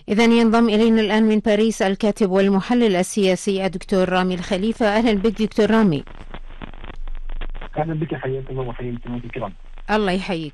إذا ينضم إلينا الآن من باريس الكاتب والمحلل السياسي الدكتور رامي الخليفة. أهلا بك دكتور رامي. اهلا بك، حياك الله وحيا المستمعين الكرام. الله يحييك.